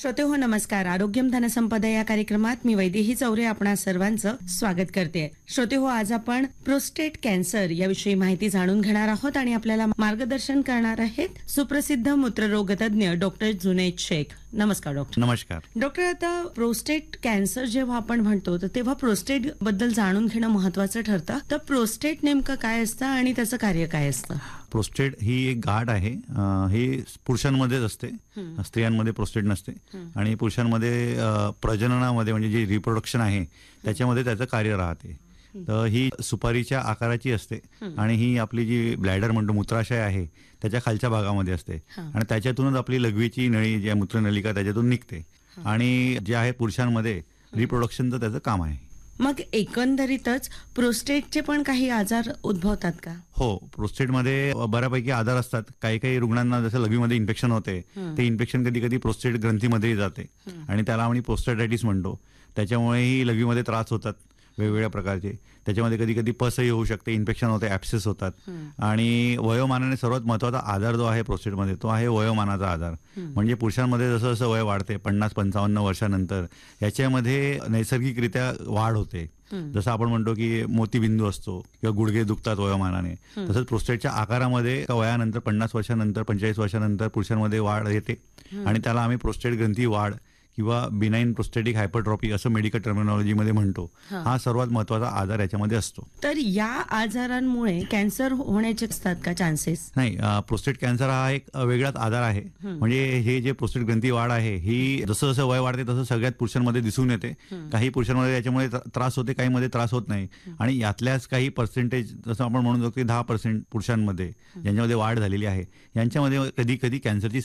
श्रोते हो नमस्कार. आरोग्यम धनसंपदा या कार्यक्रमात मी वैदेही चौरे आपणा सर्वांचं स्वागत करते. श्रोते हो, आज आपण प्रोस्टेट कॅन्सर याविषयी माहिती जाणून घेणार आहोत आणि आपल्याला मार्गदर्शन करणार आहेत सुप्रसिद्ध मूत्ररोग तज्ञ डॉक्टर जुनैद शेख. नमस्कार डॉक्टर. नमस्कार डॉक्टर, आता प्रोस्टेट कॅन्सर जेव्हा आपण म्हणतो तर तेव्हा प्रोस्टेट बद्दल जाणून घेणं महत्वाचं ठरतं. तर प्रोस्टेट नेमकं काय असतं आणि त्याचं कार्य काय असतं? प्रोस्टेट ही एक गाठ आहे. ही पुरुषांमध्येच असते, स्त्रियांमध्ये प्रोस्टेट नसते. आणि पुरुषांमध्ये प्रजननामध्ये म्हणजे जे रिप्रोडक्शन आहे त्याच्यामध्ये त्याचं कार्य राहते. तर ही सुपारीच्या आकाराची असते आणि ही आपली जी ब्लॅडर म्हणतो मूत्राशय आहे त्याच्या खालच्या भागामध्ये असते आणि त्याच्यातूनच आपली लघवीची नळी जी मूत्रनलिका त्याच्यातून निघते. आणि जे आहे पुरुषांमध्ये रिप्रोडक्शनचं त्याचं काम आहे. मग एकंदरीतच प्रोस्टेटचे पण काही आजार उद्भवतात का? हो, प्रोस्टेटमध्ये बऱ्यापैकी आजार असतात. काही काही रुग्णांना जसं लघवीमध्ये इन्फेक्शन होते ते इन्फेक्शन कधी कधी प्रोस्टेट ग्रंथीमध्ये जाते आणि त्याला आम्ही प्रोस्टेटायटिस म्हणतो. त्याच्यामुळेही लघवीमध्ये त्रास होतात वेगवेगळ्या प्रकारचे. त्याच्यामध्ये कधी कधी पसही होऊ शकते, इन्फेक्शन होते, ॲप्सेस होतात. आणि वयोमानाने सर्वात महत्त्वाचा आजार जो आहे प्रोस्टेटमध्ये तो आहे वयोमानाचा आजार. म्हणजे पुरुषांमध्ये जसं जसं वय वाढते 50-55 वर्षानंतर याच्यामध्ये नैसर्गिकरित्या वाढ होते. जसं आपण म्हणतो की मोतीबिंदू असतो किंवा गुडघे दुखतात वयोमानाने, तसंच प्रोस्टेटच्या आकारामध्ये वयानंतर 50 वर्षानंतर 45 वर्षानंतर पुरुषांमध्ये वाढ येते आणि त्याला आम्ही प्रोस्टेट ग्रंथी वाढ किंवा बिनाइन प्रोस्टेटिक हायपरट्रॉफी असं मेडिकल टर्मिनॉलॉजीमध्ये म्हणतो. हा सर्वात महत्वाचा आजार याच्यामध्ये असतो. तर या आजारांमुळे कॅन्सर होण्याचे असतात का चान्सेस? नाही, प्रोस्टेट कॅन्सर हा एक वेगळाच आजार आहे. म्हणजे हे जे प्रोस्टेट ग्रंथी वाढ आहे ही जसं जसं वय वाढते तसं सगळ्यात पुरुषांमध्ये दिसून येते. काही पुरुषांमध्ये याच्यामुळे त्रास होते, काही मध्ये त्रास होत नाही. आणि यातल्याच काही पर्सेंटेज जसं आपण म्हणू शकतो की 10% पुरुषांमध्ये ज्यांच्यामध्ये वाढ झालेली आहे यांच्यामध्ये कधी कधी कॅन्सरची